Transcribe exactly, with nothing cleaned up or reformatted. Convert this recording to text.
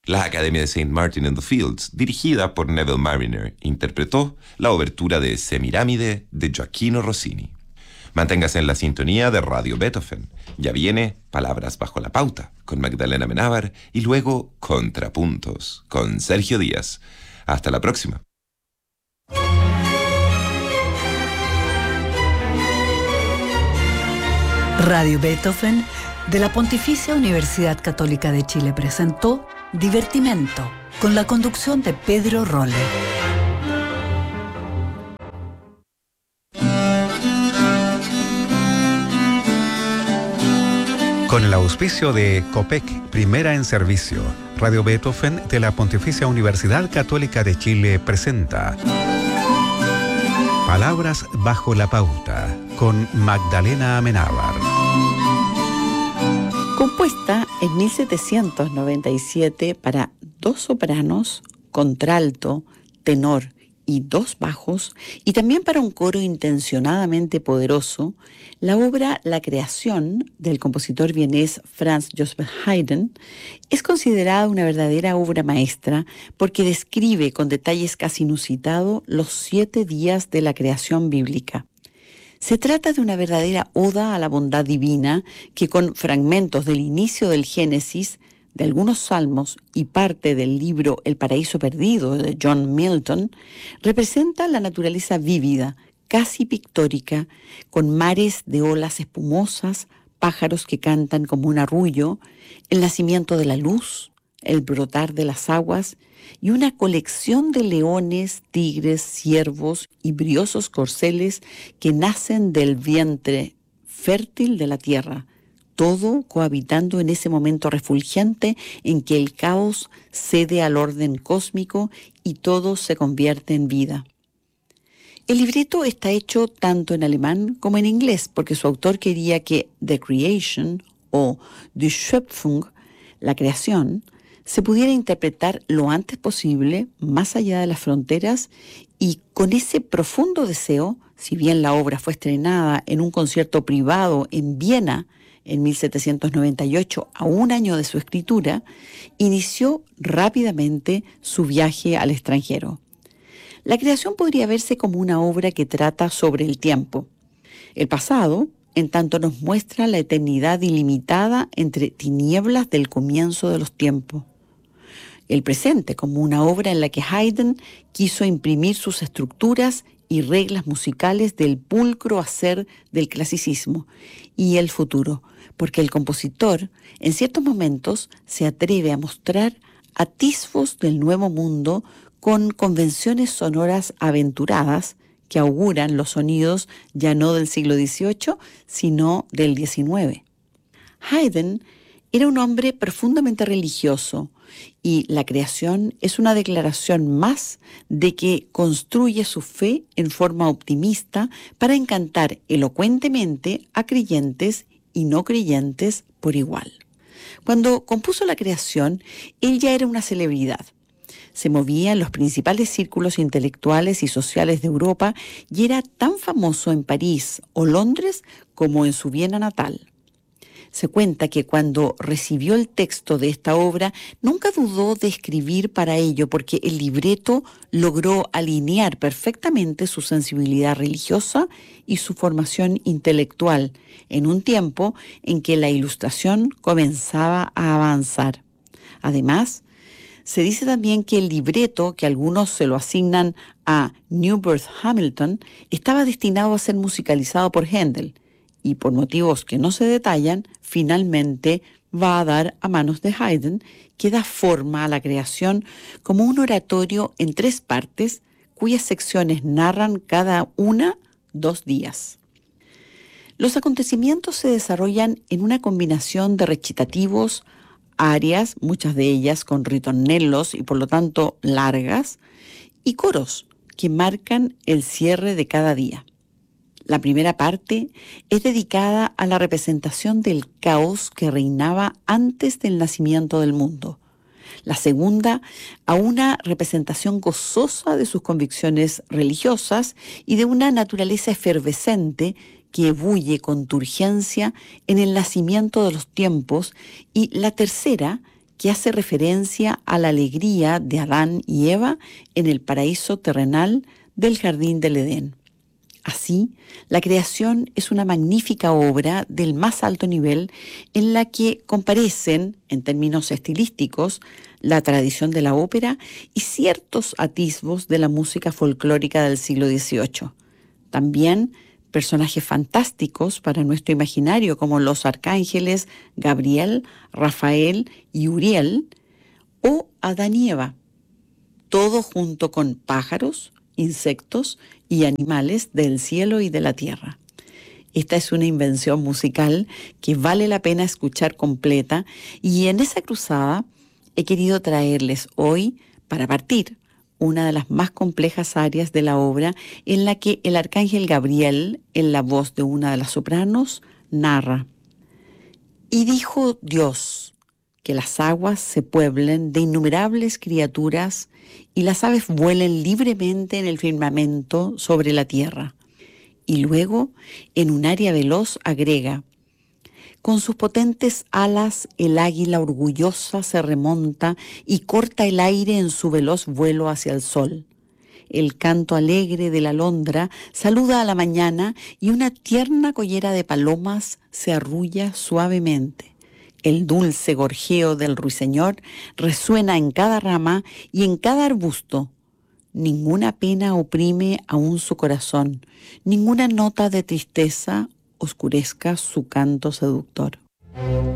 La Academia de Saint Martin in the Fields, dirigida por Neville Marriner, interpretó la obertura de Semiramide de Gioacchino Rossini. Manténgase en la sintonía de Radio Beethoven. Ya viene Palabras bajo la pauta con Magdalena Amenábar y luego Contrapuntos con Sergio Díaz. Hasta la próxima. Radio Beethoven de la Pontificia Universidad Católica de Chile presentó Divertimento con la conducción de Pedro Rolle. Con el auspicio de COPEC, Primera en Servicio, Radio Beethoven de la Pontificia Universidad Católica de Chile presenta Palabras bajo la pauta con Magdalena Amenábar. Compuesta en mil setecientos noventa y siete para dos sopranos, contralto, tenor y dos bajos, y también para un coro intencionadamente poderoso, la obra La creación del compositor vienés Franz Joseph Haydn es considerada una verdadera obra maestra porque describe con detalles casi inusitados los siete días de la creación bíblica. Se trata de una verdadera oda a la bondad divina que, con fragmentos del inicio del Génesis, de algunos salmos y parte del libro El paraíso perdido de John Milton, representa la naturaleza vívida, casi pictórica, con mares de olas espumosas, pájaros que cantan como un arrullo, el nacimiento de la luz, el brotar de las aguas y una colección de leones, tigres, ciervos y briosos corceles que nacen del vientre fértil de la tierra, todo cohabitando en ese momento refulgente en que el caos cede al orden cósmico y todo se convierte en vida. El libreto está hecho tanto en alemán como en inglés, porque su autor quería que The Creation o Die Schöpfung, la creación, se pudiera interpretar lo antes posible, más allá de las fronteras, y con ese profundo deseo, si bien la obra fue estrenada en un concierto privado en Viena en mil setecientos noventa y ocho, a un año de su escritura, inició rápidamente su viaje al extranjero. La creación podría verse como una obra que trata sobre el tiempo. El pasado, en tanto, nos muestra la eternidad ilimitada entre tinieblas del comienzo de los tiempos. El presente, como una obra en la que Haydn quiso imprimir sus estructuras y reglas musicales del pulcro hacer del clasicismo, y el futuro, porque el compositor, en ciertos momentos, se atreve a mostrar atisbos del nuevo mundo con convenciones sonoras aventuradas que auguran los sonidos ya no del siglo dieciocho, sino del diecinueve. Haydn era un hombre profundamente religioso y la creación es una declaración más de que construye su fe en forma optimista para encantar elocuentemente a creyentes y no creyentes por igual. Cuando compuso la creación, él ya era una celebridad. Se movía en los principales círculos intelectuales y sociales de Europa y era tan famoso en París o Londres como en su Viena natal. Se cuenta que cuando recibió el texto de esta obra, nunca dudó de escribir para ello porque el libreto logró alinear perfectamente su sensibilidad religiosa y su formación intelectual en un tiempo en que la ilustración comenzaba a avanzar. Además, se dice también que el libreto, que algunos se lo asignan a Newbert Hamilton, estaba destinado a ser musicalizado por Händel, y por motivos que no se detallan, finalmente va a dar a manos de Haydn, que da forma a la creación como un oratorio en tres partes, cuyas secciones narran cada una dos días. Los acontecimientos se desarrollan en una combinación de recitativos, arias, muchas de ellas con ritornellos y por lo tanto largas, y coros que marcan el cierre de cada día. La primera parte es dedicada a la representación del caos que reinaba antes del nacimiento del mundo. La segunda, a una representación gozosa de sus convicciones religiosas y de una naturaleza efervescente que bulle con turgencia en el nacimiento de los tiempos. Y la tercera, que hace referencia a la alegría de Adán y Eva en el paraíso terrenal del jardín del Edén. Así, la creación es una magnífica obra del más alto nivel en la que comparecen, en términos estilísticos, la tradición de la ópera y ciertos atisbos de la música folclórica del siglo dieciocho. También personajes fantásticos para nuestro imaginario como los arcángeles Gabriel, Rafael y Uriel, o Adán y Eva, todo junto con pájaros, insectos y animales del cielo y de la tierra. Esta es una invención musical que vale la pena escuchar completa, y en esa cruzada he querido traerles hoy, para partir, una de las más complejas áreas de la obra en la que el arcángel Gabriel, en la voz de una de las sopranos, narra: «Y dijo Dios, que las aguas se pueblen de innumerables criaturas y las aves vuelen libremente en el firmamento sobre la tierra». Y luego, en un área veloz, agrega: «Con sus potentes alas el águila orgullosa se remonta y corta el aire en su veloz vuelo hacia el sol. El canto alegre de la alondra saluda a la mañana y una tierna collera de palomas se arrulla suavemente. El dulce gorjeo del ruiseñor resuena en cada rama y en cada arbusto. Ninguna pena oprime aún su corazón, ninguna nota de tristeza oscurezca su canto seductor».